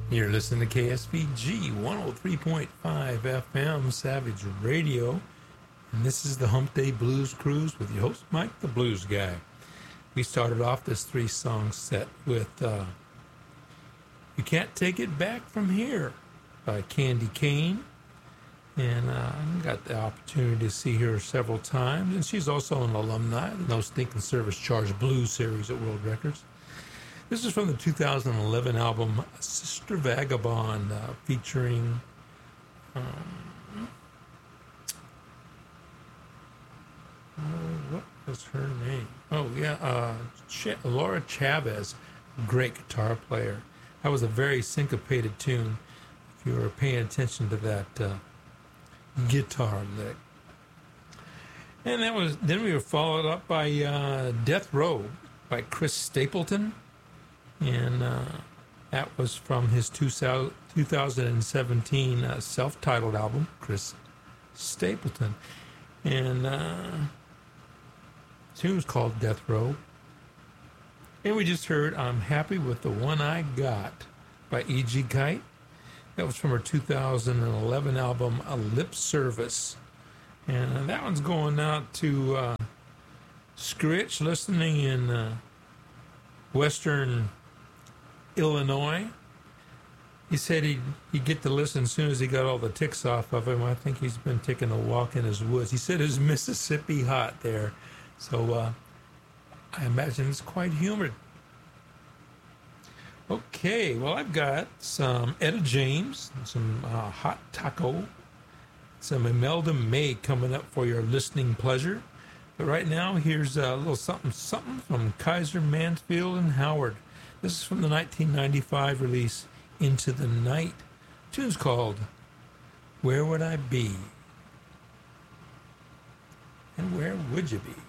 You're listening to KSVG 103.5 FM Savage Radio, and this is the Hump Day Blues Cruise with your host, Mike the Blues Guy. We started off this three-song set with You Can't Take It Back From Here by Candy Kane, and I got the opportunity to see her several times, and she's also an alumni of the No Stinking Service Charge Blues series at World Records. This is from the 2011 album Sister Vagabond, featuring what was her name? Laura Chavez, great guitar player. That was a very syncopated tune, if you were paying attention to that guitar lick. And then we were followed up by Death Row by Chris Stapleton. And that was from his 2017 self-titled album, Chris Stapleton. And the tune was called Death Row. And we just heard I'm Happy With The One I Got by E.G. Kite. That was from her 2011 album, A Lip Service. And that one's going out to Scritch, listening in Western Illinois. He said he'd get to listen as soon as he got all the ticks off of him. I think he's been taking a walk in his woods. He said it's Mississippi hot there, so I imagine it's quite humid. Okay, well, I've got some Etta James, some Hot Taco, some Imelda May coming up for your listening pleasure. But right now, here's a little something from Kaiser Mansfield and Howard. This is from the 1995 release, Into the Night. The tune's called Where Would I Be? And where would you be?